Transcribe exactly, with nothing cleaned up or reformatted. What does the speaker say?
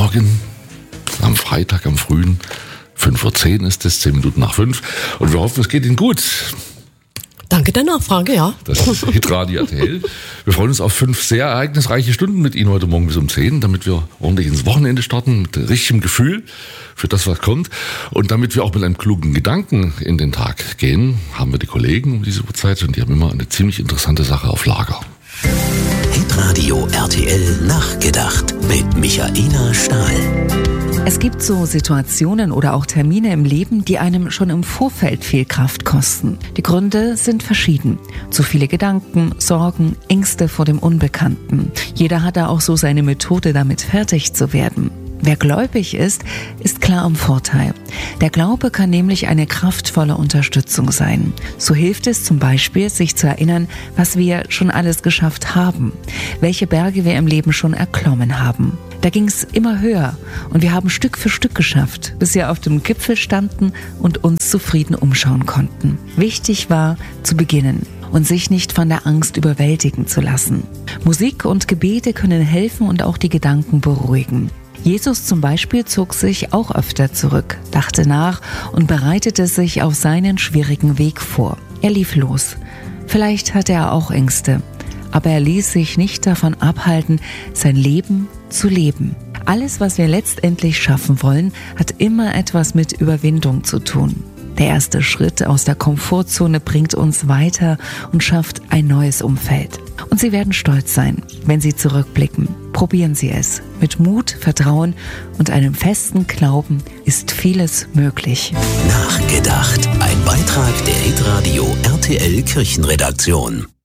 Morgen, am Freitag, am frühen, fünf Uhr zehn ist es, zehn Minuten nach fünf. Und wir hoffen, es geht Ihnen gut. Danke der Nachfrage, ja. Das ist Hitradio R T L. Wir freuen uns auf fünf sehr ereignisreiche Stunden mit Ihnen heute Morgen bis um zehn, damit wir ordentlich ins Wochenende starten, mit richtigem Gefühl für das, was kommt. Und damit wir auch mit einem klugen Gedanken in den Tag gehen, haben wir die Kollegen um diese Uhrzeit und die haben immer eine ziemlich interessante Sache auf Lager. Hitradio R T L nachgedacht mit Michaela Stahl. Es gibt so Situationen oder auch Termine im Leben, die einem schon im Vorfeld viel Kraft kosten. Die Gründe sind verschieden. Zu viele Gedanken, Sorgen, Ängste vor dem Unbekannten. Jeder hat da auch so seine Methode, damit fertig zu werden. Wer gläubig ist, ist klar im Vorteil. Der Glaube kann nämlich eine kraftvolle Unterstützung sein. So hilft es zum Beispiel, sich zu erinnern, was wir schon alles geschafft haben, welche Berge wir im Leben schon erklommen haben. Da ging es immer höher und wir haben Stück für Stück geschafft, bis wir auf dem Gipfel standen und uns zufrieden umschauen konnten. Wichtig war, zu beginnen und sich nicht von der Angst überwältigen zu lassen. Musik und Gebete können helfen und auch die Gedanken beruhigen. Jesus zum Beispiel zog sich auch öfter zurück, dachte nach und bereitete sich auf seinen schwierigen Weg vor. Er lief los. Vielleicht hatte er auch Ängste, aber er ließ sich nicht davon abhalten, sein Leben zu leben. Alles, was wir letztendlich schaffen wollen, hat immer etwas mit Überwindung zu tun. Der erste Schritt aus der Komfortzone bringt uns weiter und schafft ein neues Umfeld. Und Sie werden stolz sein, wenn Sie zurückblicken. Probieren Sie es. Mit Mut, Vertrauen und einem festen Glauben ist vieles möglich. Nachgedacht. Ein Beitrag der Hitradio R T L Kirchenredaktion.